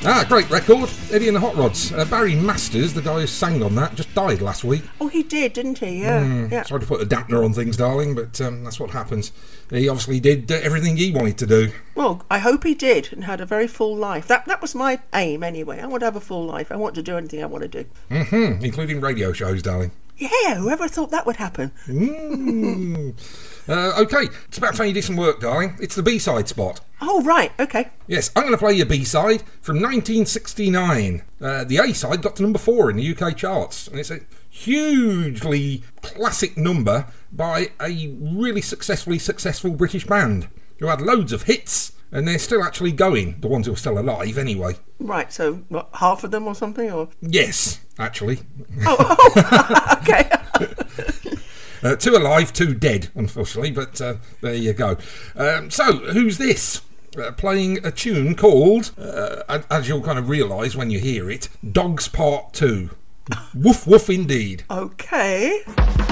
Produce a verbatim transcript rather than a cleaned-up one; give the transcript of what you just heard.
Ah, great record. Eddie and the Hot Rods. Uh, Barry Masters, the guy who sang on that, just died last week. Oh, he did, didn't he? Yeah. Mm, yeah. Sorry to put a dampener on things, darling, but um, that's what happens. He obviously did uh, everything he wanted to do. Well, I hope he did and had a very full life. That that was my aim anyway. I want to have a full life. I want to do anything I want to do. Mm-hmm, including radio shows, darling. Yeah, whoever thought that would happen? Mm. uh, OK, it's about time you did some work, darling. It's the B-side spot. Oh, right, OK. Yes, I'm going to play your B-side from nineteen sixty-nine. Uh, the A-side got to number four in the U K charts, and it's a hugely classic number by a really successfully successful British band who had loads of hits, and they're still actually going, the ones who are still alive anyway. Right, so what, half of them or something? Or Yes, actually. Oh, oh OK. Uh, two alive, two dead, unfortunately, but uh, there you go. Um, so, who's this? Uh, playing a tune called, uh, as you'll kind of realise when you hear it, Dogs Part two. Woof woof indeed. OK.